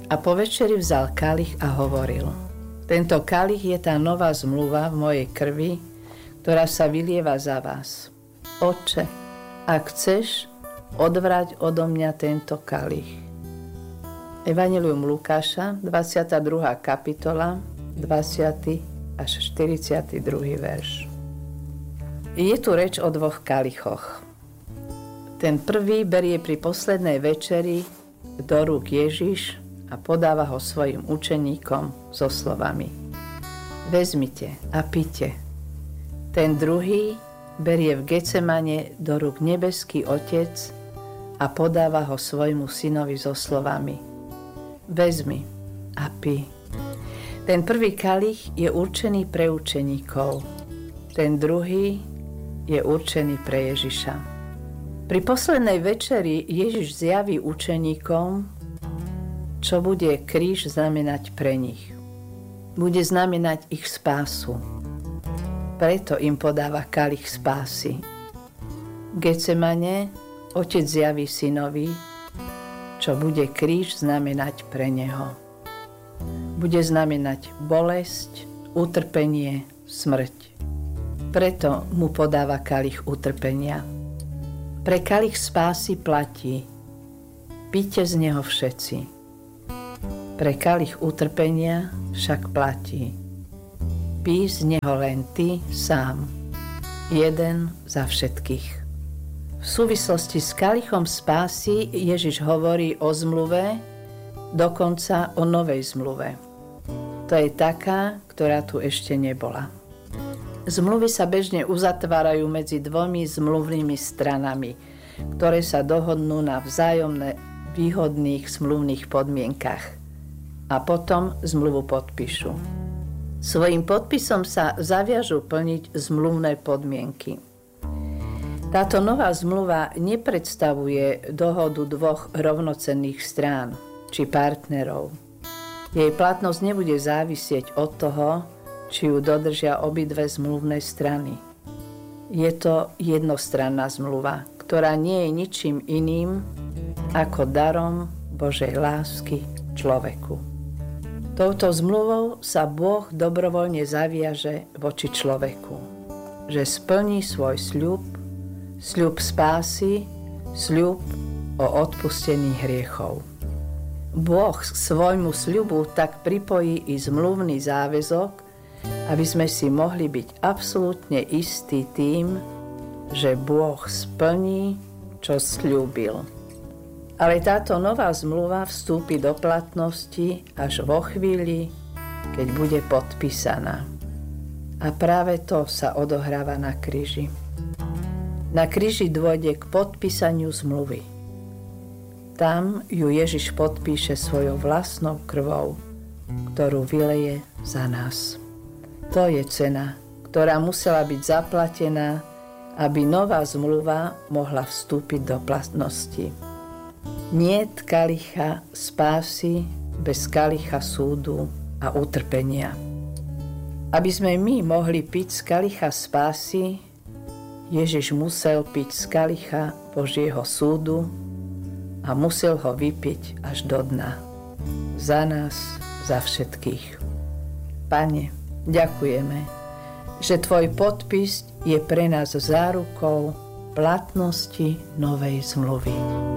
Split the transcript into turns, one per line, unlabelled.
A po večeri vzal kalich a hovoril: Tento kalich je tá nová zmluva v mojej krvi, ktorá sa vylieva za vás. Otče, ak chceš, odvrať odo mňa tento kalich. Evanjelium Lukáša, 22. kapitola, 20. až 42. verš. Je tu reč o dvoch kalichoch. Ten prvý berie pri poslednej večeri do rúk Ježiš a podáva ho svojim učeníkom so slovami: Vezmite a pite. Ten druhý berie v Getsemane do rúk nebeský Otec a podáva ho svojmu synovi so slovami: Vezmi a pí. Ten prvý kalich je určený pre učeníkov, ten druhý je určený pre Ježiša. Pri poslednej večeri Ježiš zjaví učeníkom, čo bude kríž znamenať pre nich. Bude znamenať ich spásu. Preto im podáva kalich spásy. V Getsemane Otec zjaví synovi, čo bude kríž znamenať pre neho. Bude znamenať bolesť, utrpenie, smrť. Preto mu podáva kalich utrpenia. Pre kalich spásy platí: píte z neho všetci. Pre kalich utrpenia však platí: pí z neho len ty sám, jeden za všetkých. V súvislosti s kalichom spásy Ježiš hovorí o zmluve, dokonca o novej zmluve. To je taká, ktorá tu ešte nebola. Zmluvy sa bežne uzatvárajú medzi dvomi zmluvnými stranami, ktoré sa dohodnú na vzájomne výhodných zmluvných podmienkach a potom zmluvu podpíšu. Svojím podpisom sa zaviažu plniť zmluvné podmienky. Táto nová zmluva nepredstavuje dohodu dvoch rovnocenných strán či partnerov. Jej platnosť nebude závisieť od toho, či ju dodržia obidve zmluvné strany. Je to jednostranná zmluva, ktorá nie je ničím iným ako darom Božej lásky človeku. Touto zmluvou sa Boh dobrovoľne zaviaže voči človeku, že splní svoj sľub, sľub spásy, sľub o odpustení hriechov. Boh k svojmu sľubu tak pripojí i zmluvný záväzok, aby sme si mohli byť absolútne istí tým, že Boh splní, čo sľúbil. Ale táto nová zmluva vstúpi do platnosti až vo chvíli, keď bude podpísaná. A práve to sa odohráva na kríži. Na kríži dôjde k podpísaniu zmluvy. Tam ju Ježiš podpíše svojou vlastnou krvou, ktorú vyleje za nás. To je cena, ktorá musela byť zaplatená, aby nová zmluva mohla vstúpiť do platnosti. Niet kalicha spásy bez kalicha súdu a utrpenia. Aby sme my mohli piť z kalicha spásy, Ježiš musel piť z kalicha Božieho súdu a musel ho vypiť až do dna. Za nás, za všetkých. Pane, ďakujeme, že Tvoj podpis je pre nás zárukou platnosti novej zmluvy.